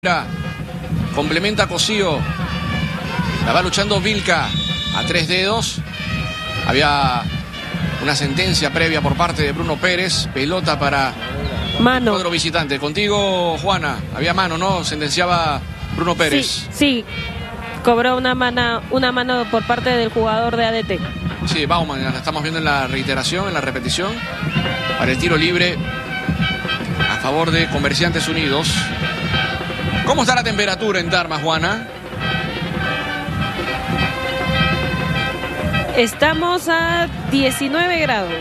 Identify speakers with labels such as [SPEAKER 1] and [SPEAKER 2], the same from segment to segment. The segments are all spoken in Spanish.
[SPEAKER 1] Complementa Cosío. La va luchando Vilca a 3 dedos. Había una sentencia previa por parte de Bruno Pérez. Pelota para
[SPEAKER 2] mano.
[SPEAKER 1] El cuadro visitante. Contigo, Juana. Había mano, ¿no? Sentenciaba Bruno Pérez.
[SPEAKER 2] Sí. Cobró una mano por parte del jugador de ADT.
[SPEAKER 1] Sí, Bauman, la estamos viendo en la reiteración, en la repetición. Para el tiro libre a favor de Comerciantes Unidos. ¿Cómo está la temperatura en Tarma, Juana?
[SPEAKER 2] Estamos a 19 grados.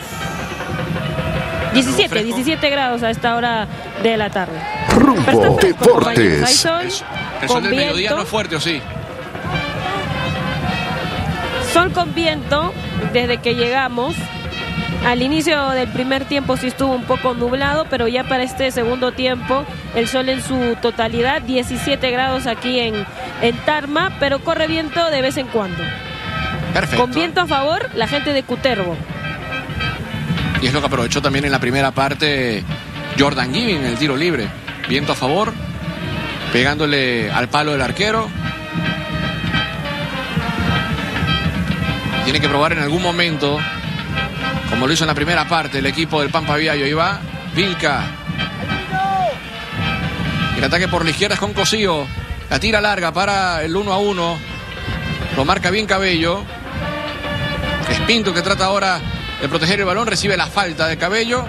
[SPEAKER 2] 17 grados a esta hora de la tarde.
[SPEAKER 3] Rumbo Deportes.
[SPEAKER 2] Hay sol,
[SPEAKER 1] el sol del mediodía no es fuerte, ¿o sí?
[SPEAKER 2] Sol con viento desde que llegamos. Al inicio del primer tiempo sí estuvo un poco nublado, pero ya para este segundo tiempo el sol en su totalidad, 17 grados aquí en Tarma, pero corre viento de vez en cuando.
[SPEAKER 1] Perfecto.
[SPEAKER 2] Con viento a favor, la gente de Cutervo.
[SPEAKER 1] Y es lo que aprovechó también en la primera parte Jordan Giving en el tiro libre. Viento a favor, pegándole al palo del arquero. Tiene que probar en algún momento, como lo hizo en la primera parte, el equipo del Pampa Viallo. Ahí va Vilca. El ataque por la izquierda es con Cosío. La tira larga para el 1-1. Lo marca bien Cabello. Es Pinto que trata ahora de proteger el balón. Recibe la falta de Cabello.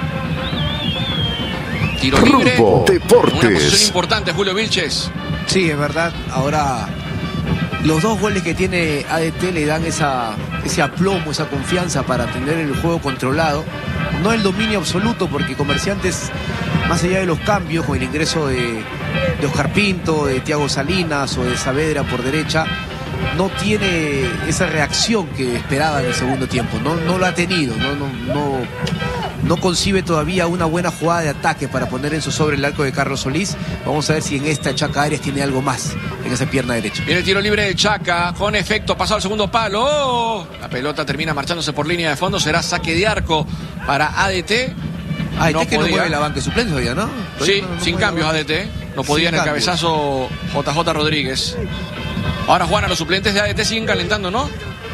[SPEAKER 1] Tiro libre.
[SPEAKER 3] Rumbo Deportes.
[SPEAKER 1] Una posición importante, Julio Vilches.
[SPEAKER 4] Sí, es verdad. Ahora los dos goles que tiene ADT le dan ese aplomo, esa confianza para tener el juego controlado. No el dominio absoluto, porque Comerciantes, más allá de los cambios, con el ingreso de Oscar Pinto, de Thiago Salinas o de Saavedra por derecha, no tiene esa reacción que esperaba en el segundo tiempo. No lo ha tenido. No concibe todavía una buena jugada de ataque para poner en su sobre el arco de Carlos Solís. Vamos a ver si en esta Chaca Arias tiene algo más en esa pierna derecha.
[SPEAKER 1] Viene el tiro libre de Chaca, con efecto, pasado al segundo palo. ¡Oh! La pelota termina marchándose por línea de fondo. Será saque de arco para ADT.
[SPEAKER 4] ADT que no mueve la banca de suplentes todavía, ¿no?
[SPEAKER 1] Sí, sin cambios ADT. No podía en el cabezazo JJ Rodríguez. Ahora, Juana, los suplentes de ADT siguen calentando, ¿no?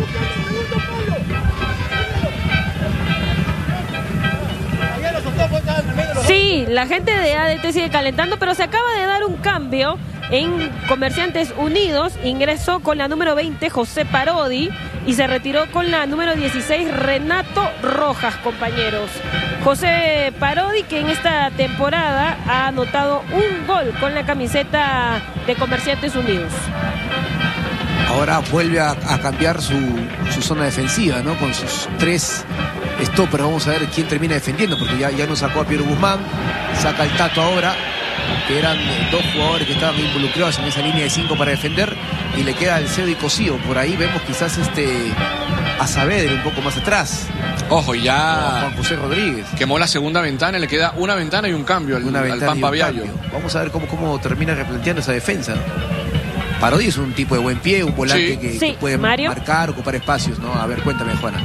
[SPEAKER 2] Sí, la gente de ADT sigue calentando, pero se acaba de dar un cambio en Comerciantes Unidos. Ingresó con la número 20 José Parodi y se retiró con la número 16 Renato Rojas, compañeros. José Parodi, que en esta temporada ha anotado un gol con la camiseta de Comerciantes Unidos.
[SPEAKER 4] Ahora vuelve a cambiar su zona defensiva, ¿no? Con sus 3 stoppers. Vamos a ver quién termina defendiendo, porque ya no sacó a Piero Guzmán, saca el Tato ahora, que eran 2 jugadores que estaban involucrados en esa línea de 5 para defender, y le queda el Cedo y Cosío. Por ahí vemos quizás a Saavedra un poco más atrás.
[SPEAKER 1] Ojo, ya
[SPEAKER 4] Juan José Rodríguez
[SPEAKER 1] quemó la segunda ventana, le queda una ventana y un cambio al Pampa Viallo.
[SPEAKER 4] Vamos a ver cómo termina replanteando esa defensa. Parodi es un tipo de buen pie, un volante que puede marcar, ocupar espacios, ¿no? A ver, cuéntame, Juana.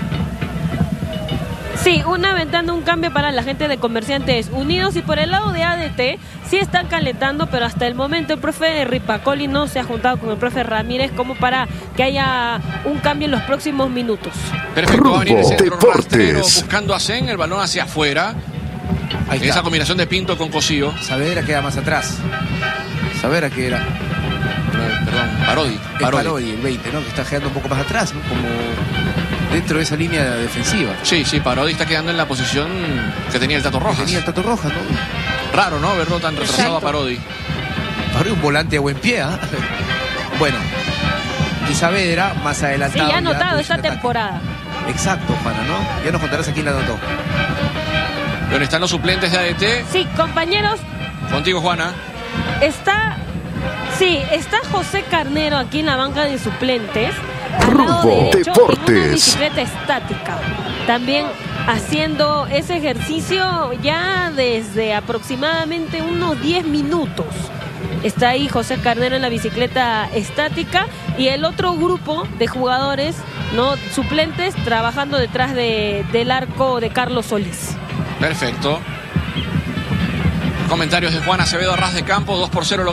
[SPEAKER 2] Sí, una ventana, un cambio para la gente de Comerciantes Unidos. Y por el lado de ADT, sí están calentando, pero hasta el momento el profe Ripacoli no se ha juntado con el profe Ramírez como para que haya un cambio en los próximos minutos.
[SPEAKER 1] Perfecto, va a venir el centro
[SPEAKER 3] Deportes.
[SPEAKER 1] rastrero buscando a Zen, el balón hacia afuera.
[SPEAKER 4] Ahí está.
[SPEAKER 1] Esa combinación de Pinto con Cosío.
[SPEAKER 4] Saavedra queda más atrás. Saavedra que era...
[SPEAKER 1] Perdón, Parodi.
[SPEAKER 4] Parodi, el 20, ¿no? Que está quedando un poco más atrás, ¿no? Como dentro de esa línea defensiva.
[SPEAKER 1] Sí, Parodi está quedando en la posición que tenía el Tato Rojas.
[SPEAKER 4] Tenía el Tato Rojas, ¿no?
[SPEAKER 1] Raro, ¿no? Verlo tan retrasado a Parodi.
[SPEAKER 4] Parodi un volante a buen pie, ¿eh? Bueno, y Saavedra más adelantado.
[SPEAKER 2] Sí, ya ha anotado esta temporada.
[SPEAKER 4] Exacto, Juana, ¿no? Ya nos contarás a quién la anotó.
[SPEAKER 1] ¿Dónde están los suplentes de ADT?
[SPEAKER 2] Sí, compañeros.
[SPEAKER 1] Contigo, Juana.
[SPEAKER 2] Está José Carnero aquí en la banca de suplentes.
[SPEAKER 3] Rumbo
[SPEAKER 2] derecho,
[SPEAKER 3] Deportes.
[SPEAKER 2] en una bicicleta estática. También haciendo ese ejercicio ya desde aproximadamente unos 10 minutos. Está ahí José Carnero en la bicicleta estática y el otro grupo de jugadores, ¿no?, suplentes, trabajando detrás del arco de Carlos Solís.
[SPEAKER 1] Perfecto. Comentarios de Juan Acevedo a ras de campo, 2-0.